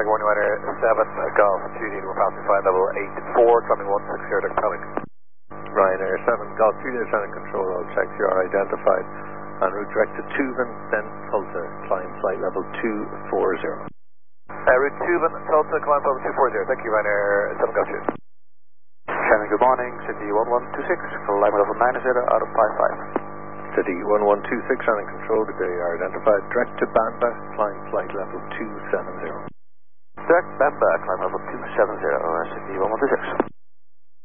Tiger 1, Ryanair 7 Golf Juliet, we're passing flight level 84, climbing 160 Tectonic. Ryanair 7 Golf Juliet, Training Control, all checks you are identified. En route direct to Tuvan, then Tulsa, climb flight level 240. Route Tuvan, Tulsa, climb level 240, thank you Ryanair 7 Golf Juliet. Shannon, good morning, City 1126, climb level 90 out of 55. City 1126, Training Control, good day, are identified. Direct to Banda, climb flight level 270. Direct Banda, climb level 270, City 1126.